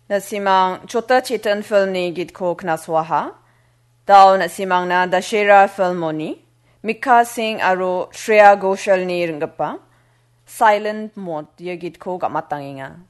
Nasimang Chota Chetan film ni git ko knaswaha. Daw nasimang na Dashera filmoni. Mika Singh aro Shreya Ghoshal ni ringgapa. Silent mode ya git ko kamatangin nga.